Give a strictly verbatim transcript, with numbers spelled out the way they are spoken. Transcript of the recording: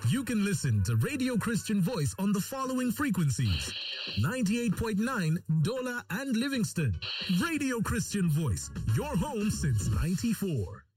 You can listen to Radio Christian Voice on the following frequencies: ninety-eight point nine Dola and Livingston. Radio Christian Voice, your home since ninety-four.